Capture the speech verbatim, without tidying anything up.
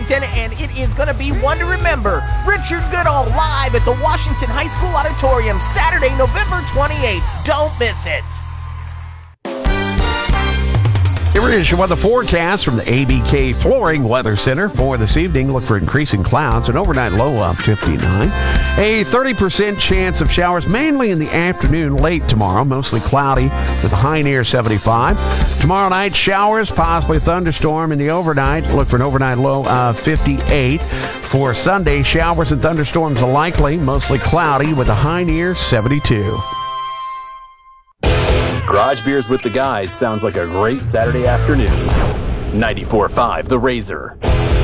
Washington, and it is going to be one to remember. Richard Goodall live at the Washington High School Auditorium, Saturday, November twenty-eighth. Don't miss it. Here is your weather forecast from the A B K Flooring Weather Center for this evening. Look for increasing clouds, an overnight low of fifty-nine. A thirty percent chance of showers, mainly in the afternoon, late tomorrow. Mostly cloudy with a high near seventy-five. Tomorrow night, showers, possibly thunderstorm in the overnight. Look for an overnight low of fifty-eight. For Sunday, showers and thunderstorms are likely, mostly cloudy with a high near seventy-two. Garage Beers with the Guys sounds like a great Saturday afternoon. ninety-four point five The Razor.